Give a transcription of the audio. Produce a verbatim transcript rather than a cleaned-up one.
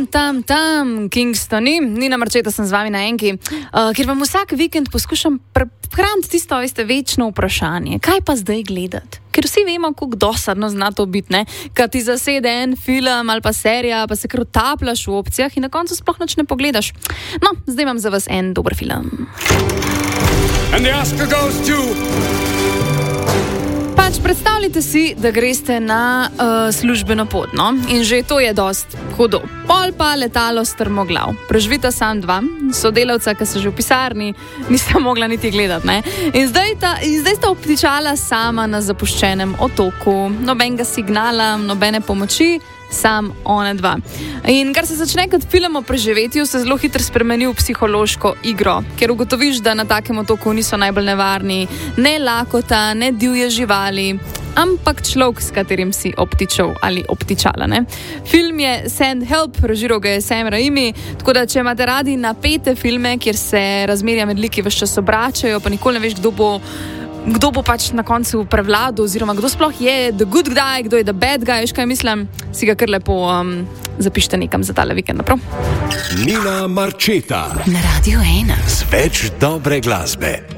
Tam, tam, tam, Kingstoni, Nina Marčeta sem z vami na enki, uh, ker vam vsak vikend poskušam prehraniti tisto, veste, večno vprašanje. Kaj pa zdaj gledati? Ker vsi vemo, kako dosadno zna to biti, ne? Kad ti zasede en film ali pa serija, pa se kar utapljaš v opcijah in na koncu sploh nič ne pogledaš. No, zdaj imam za vas en dober film. And the Oscar goes to... Pač predstavljajte si, da greste na uh, službeno pot, no? In že to je dost hudo. Pol pa letalo strmoglav. Preživita sam dva, sodelavca, ki so že v pisarni, nista mogla niti gledati, ne? In zdaj, ta, in zdaj sta obtičala sama na zapuščenem otoku. Nobenega signala, nobene pomoči, sam one dva. In kar se začne kot film o preživetju, se zelo hitro spremeni v psihološko igro, ker ugotoviš, da na takem otoku niso najbolj nevarni ne lakota, ne divje živali, ampak človek, s katerim si obtičal ali obtičala, ne? Film je Send Help, režiral ga je Sam Raimi, tako da če imate radi napete filme, kjer se razmerja med liki ves čas obračajo, pa nikoli ne veš, kdo bo kdo bo pač na koncu prevladal, oziroma kdo sploh je the good guy, kdo je the bad guy, veš kaj mislim, si ga kar lepo um, zapište nekam za tale vikend, prav? Nina Marčeta na Radio ena z več dobre glasbe.